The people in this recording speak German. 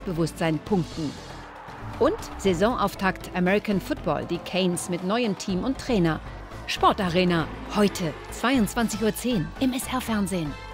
Selbstbewusstsein punkten. Und Saisonauftakt American Football, die Canes mit neuem Team und Trainer. Sportarena, heute 22:10 Uhr im SR-Fernsehen.